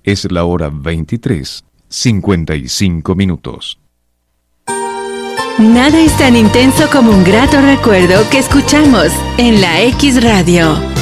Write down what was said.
Es la hora 23:55. Nada es tan intenso como un grato recuerdo que escuchamos en la X Radio.